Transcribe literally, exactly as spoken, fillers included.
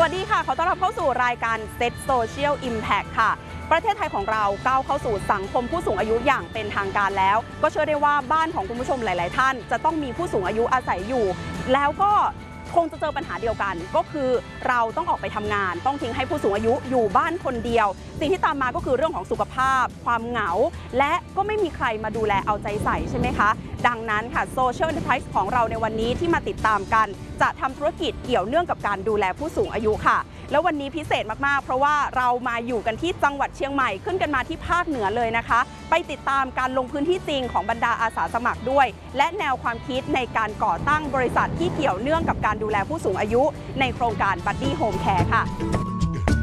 สดีค่ะขอต้อนรับเข้าสู่รายการ Set Social Impact ค่ะประเทศไทยของเราก้าวเข้าสู่สังคมผู้สูงอายุอย่างเป็นทางการแล้วก็เชื่อได้ว่าบ้านของคุณผู้ชมหลายๆท่านจะต้องมีผู้สูงอายุอาศัยอยู่แล้วก็คงจะเจอปัญหาเดียวกันก็คือเราต้องออกไปทำงานต้องทิ้งให้ผู้สูงอายุอยู่บ้านคนเดียวสิ่งที่ตามมาก็คือเรื่องของสุขภาพความเหงาและก็ไม่มีใครมาดูแลเอาใจใส่ใช่ไหมคะดังนั้นค่ะ Social Enterprise ของเราในวันนี้ที่มาติดตามกันจะทำธุรกิจเกี่ยวเนื่องกับการดูแลผู้สูงอายุค่ะแล้ววันนี้พิเศษมากๆเพราะว่าเรามาอยู่กันที่จังหวัดเชียงใหม่ขึ้นกันมาที่ภาคเหนือเลยนะคะไปติดตามการลงพื้นที่จริงของบรรดาอาสาสมัครด้วยและแนวความคิดในการก่อตั้งบริษัทที่เกี่ยวเนื่องกับการดูแลผู้สูงอายุในโครงการ Buddy Home Care ค่ะ